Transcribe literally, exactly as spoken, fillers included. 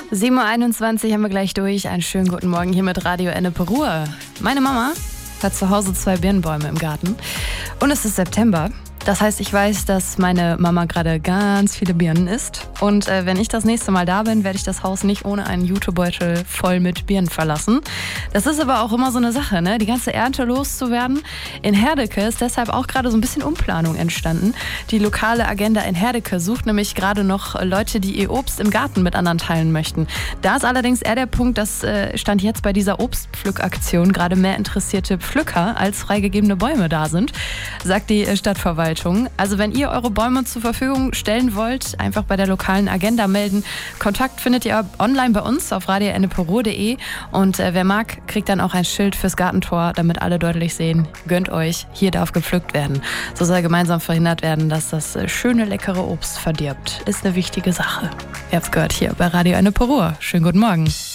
sieben Uhr einundzwanzig haben wir gleich durch. Einen schönen guten Morgen hier mit Radio Ennepe-Ruhr. Meine Mama hat zu Hause zwei Birnbäume im Garten und es ist September. Das heißt, ich weiß, dass meine Mama gerade ganz viele Birnen isst. Und äh, wenn ich das nächste Mal da bin, werde ich das Haus nicht ohne einen Jutebeutel voll mit Birnen verlassen. Das ist aber auch immer so eine Sache, ne? Die ganze Ernte loszuwerden. In Herdecke ist deshalb auch gerade so ein bisschen Umplanung entstanden. Die lokale Agenda in Herdecke sucht nämlich gerade noch Leute, die ihr Obst im Garten mit anderen teilen möchten. Da ist allerdings eher der Punkt, dass äh, Stand jetzt bei dieser Obstpflückaktion gerade mehr interessierte Pflücker als freigegebene Bäume da sind, sagt die äh, Stadtverwaltung. Also wenn ihr eure Bäume zur Verfügung stellen wollt, einfach bei der lokalen Agenda melden. Kontakt findet ihr online bei uns auf radio ennepe ruhr punkt de und äh, wer mag, kriegt dann auch ein Schild fürs Gartentor, damit alle deutlich sehen, gönnt euch, hier darf gepflückt werden. So soll gemeinsam verhindert werden, dass das äh, schöne, leckere Obst verdirbt. Ist eine wichtige Sache. Ihr habt's gehört hier bei Radio Ennepe Ruhr. Schönen guten Morgen.